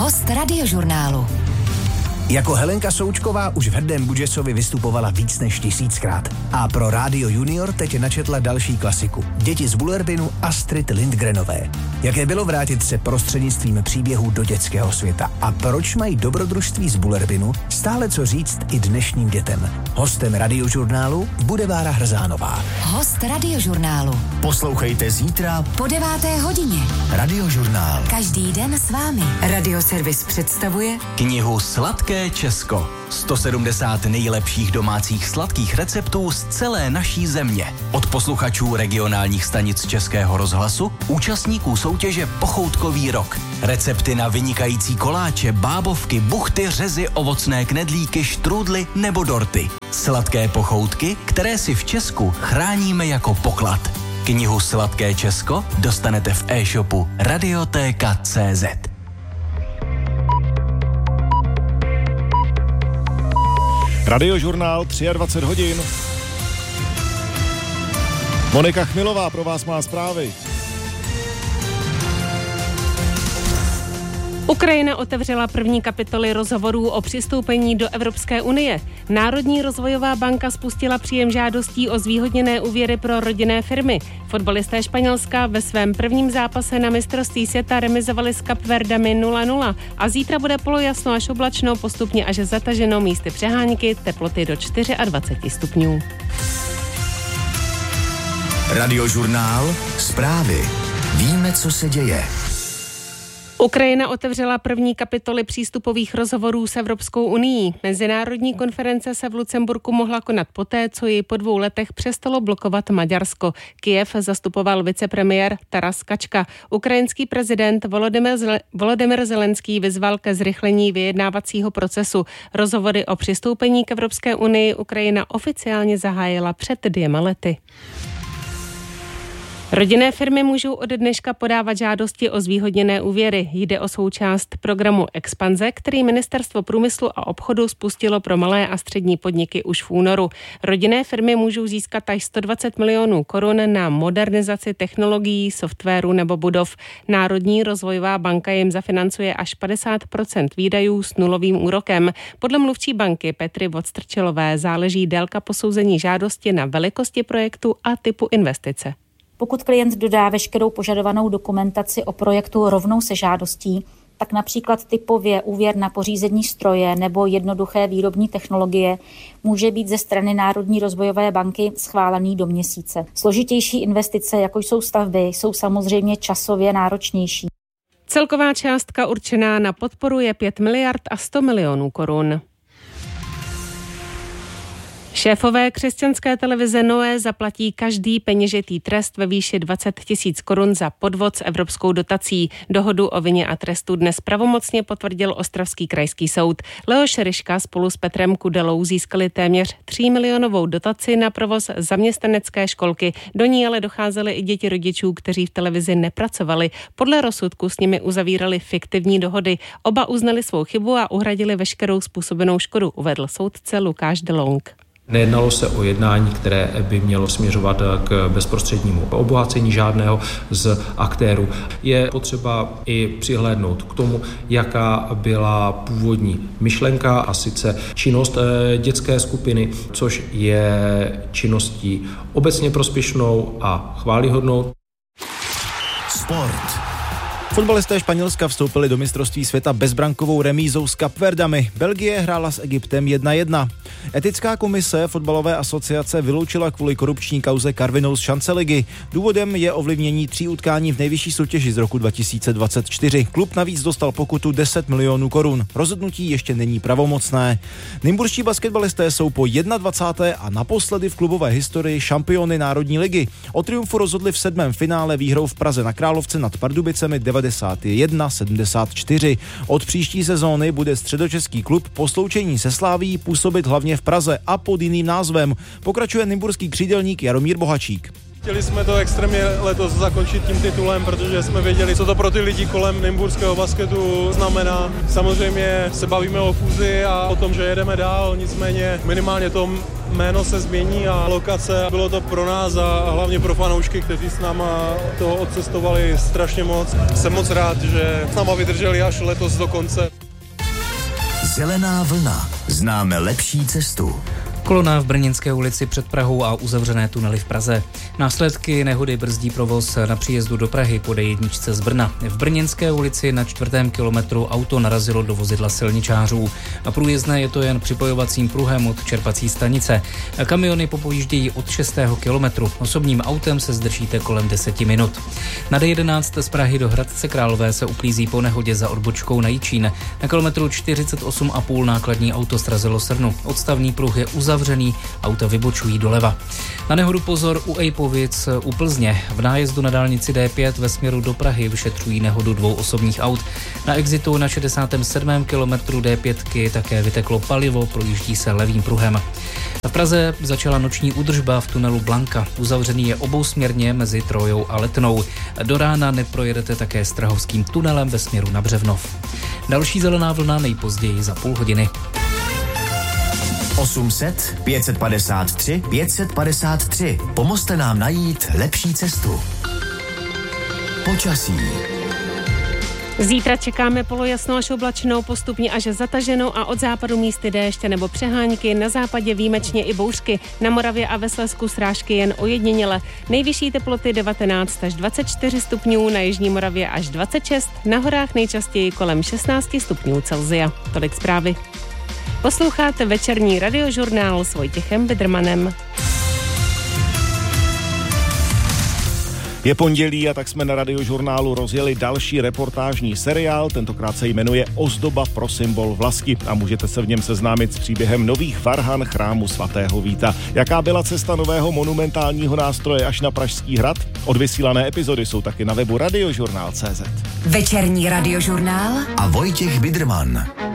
Host Radiožurnálu. Jako Helenka Součková už v Hrdém Budžesovi vystupovala víc než 1000krát. A pro Rádio Junior teď načetla další klasiku. Děti z Bullerbinu Astrid Lindgrenové. Jaké bylo vrátit se prostřednictvím příběhů do dětského světa? A proč mají dobrodružství z Bullerbinu stále co říct i dnešním dětem? Hostem Radiožurnálu bude Bára Hrzánová. Host Radiožurnálu. Poslouchejte zítra Po 9. hodině. Radiožurnál. Každý den s vámi. Radioservis představuje knihu Sladké Česko. 170 nejlepších domácích sladkých receptů z celé naší země. Od posluchačů regionálních stanic Českého rozhlasu, účastníků soutěže Pochoutkový rok. Recepty na vynikající koláče, bábovky, buchty, řezy, ovocné knedlíky, štrůdly nebo dorty. Sladké pochoutky, které si v Česku chráníme jako poklad. Knihu Sladké Česko dostanete v e-shopu Radiotéka.cz. Radiožurnál 23 hodin. Monika Chmilová pro vás má zprávy. Ukrajina otevřela první kapitoly rozhovorů o přistoupení do Evropské unie. Národní rozvojová banka spustila příjem žádostí o zvýhodněné úvěry pro rodinné firmy. Fotbalisté Španělska ve svém prvním zápase na mistrovství světa remizovali s Kapverdami 0-0 a zítra bude polojasno až oblačno, postupně až zataženo, místy přehánky, teploty do 24 stupňů. Radiožurnál. Zprávy. Víme, co se děje. Ukrajina otevřela první kapitoly přístupových rozhovorů s Evropskou unií. Mezinárodní konference se v Lucemburku mohla konat poté, co ji po 2 letech přestalo blokovat Maďarsko. Kyjev zastupoval vicepremiér Taras Kačka. Ukrajinský prezident Volodymyr Zelenský vyzval ke zrychlení vyjednávacího procesu. Rozhovory o přistoupení k Evropské unii Ukrajina oficiálně zahájila před 2 lety. Rodinné firmy můžou od dneška podávat žádosti o zvýhodněné úvěry. Jde o součást programu Expanze, který Ministerstvo průmyslu a obchodu spustilo pro malé a střední podniky už v únoru. Rodinné firmy můžou získat až 120 milionů korun na modernizaci technologií, softwaru nebo budov. Národní rozvojová banka jim zafinancuje až 50% výdajů s nulovým úrokem. Podle mluvčí banky Petry Vodstrčilové záleží délka posouzení žádosti na velikosti projektu a typu investice. Pokud klient dodá veškerou požadovanou dokumentaci o projektu rovnou se žádostí, tak například typově úvěr na pořízení stroje nebo jednoduché výrobní technologie může být ze strany Národní rozvojové banky schválený do měsíce. Složitější investice, jako jsou stavby, jsou samozřejmě časově náročnější. Celková částka určená na podporu je 5 miliard a 100 milionů korun. Šéfové křesťanské televize Noé zaplatí každý peněžitý trest ve výši 20 000 korun za podvod s evropskou dotací. Dohodu o vině a trestu dnes pravomocně potvrdil ostravský krajský soud. Leoš Ryška spolu s Petrem Kudelou získali téměř 3 milionovou dotaci na provoz zaměstnanecké školky. Do ní ale docházely i děti rodičů, kteří v televizi nepracovali. Podle rozsudku s nimi uzavírali fiktivní dohody. Oba uznali svou chybu a uhradili veškerou způsobenou škodu, uvedl soudce Lukáš Delong. Nejednalo se o jednání, které by mělo směřovat k bezprostřednímu obohacení žádného z aktérů. Je potřeba i přihlédnout k tomu, jaká byla původní myšlenka, a sice činnost dětské skupiny, což je činností obecně prospěšnou a chvályhodnou. Sport. Fotbalisté Španělska vstoupili do mistrovství světa bezbrankovou remízou s Kapverdami. Belgie hrála s Egyptem 1-1. Etická komise fotbalové asociace vyloučila kvůli korupční kauze Karvinou z Šanceligy. Důvodem je ovlivnění 3 utkání v nejvyšší soutěži z roku 2024. Klub navíc dostal pokutu 10 milionů korun. Rozhodnutí ještě není pravomocné. Nymburští basketbalisté jsou po 21. a naposledy v klubové historii šampiony Národní ligy. O triumfu rozhodli v 7. finále výhrou v Praze na Královce nad Pardubicemi 91-74. Od příští sezóny bude středočeský klub po sloučení se Slávií působit hlavně v Praze a pod jiným názvem. Pokračuje nymburský křídelník Jaromír Bohačík. Chtěli jsme to extrémně letos zakončit tím titulem, protože jsme věděli, co to pro ty lidi kolem nymburského basketu znamená. Samozřejmě se bavíme o fúzi a o tom, že jedeme dál, nicméně minimálně to jméno se změní a lokace. Bylo to pro nás a hlavně pro fanoušky, kteří s náma toho odcestovali strašně moc. Jsem moc rád, že s náma vydrželi až letos do konce. Zelená vlna. Známe lepší cestu. Kolona v Brněnské ulici před Prahou a uzavřené tunely v Praze. Následky nehody brzdí provoz na příjezdu do Prahy po D1 z Brna. V Brněnské ulici na 4. kilometru auto narazilo do vozidla silničářů. Průjezdné je to jen připojovacím pruhem od čerpací stanice. Kamiony popojíždějí od 6. kilometru. Osobním autem se zdržíte kolem 10 minut. Na D11 z Prahy do Hradce Králové se uklízí po nehodě za odbočkou na Jičín. Na kilometru 48,5 nákladní auto srazilo srnu. Odstavný pruh je uzavřený, auta vybočují doleva. Na nehodu pozor u Ejpovic u Plzně. V nájezdu na dálnici D5 ve směru do Prahy vyšetřují nehodu 2 osobních aut. Na exitu na 67. kilometru D5 také vyteklo palivo, projíždí se levým pruhem. V Praze začala noční údržba v tunelu Blanka. Uzavřený je obousměrně mezi Trojou a Letnou. Do rána neprojedete také Strahovským tunelem ve směru na Břevnov. Další zelená vlna nejpozději za půl hodiny. 800 553 553. Pomozte nám najít lepší cestu. Počasí. Zítra čekáme polojasnou až oblačnou, postupně až zataženou a od západu místy déště nebo přehánky, na západě výjimečně i bouřky, na Moravě a ve Slezsku srážky jen ojediněle. Nejvyšší teploty 19 až 24 stupňů, na jižní Moravě až 26, na horách nejčastěji kolem 16 stupňů Celsia. Tolik zprávy. Posloucháte večerní radiožurnál s Vojtěchem Bidrmanem. Je pondělí a tak jsme na Radiožurnálu rozjeli další reportážní seriál, tentokrát se jmenuje Ozdoba pro symbol vlasti a můžete se v něm seznámit s příběhem nových varhan chrámu svatého Víta. Jaká byla cesta nového monumentálního nástroje až na Pražský hrad? Odvysílané epizody jsou taky na webu radiožurnál.cz. Večerní radiožurnál a Vojtěch Bidrman.